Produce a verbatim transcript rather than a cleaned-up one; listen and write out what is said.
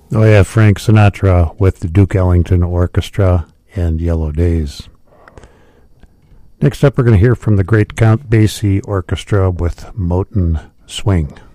Oh yeah, Frank Sinatra with the Duke Ellington Orchestra and Yellow Days. Next up, we're going to hear from the great Count Basie Orchestra with Moton Swing.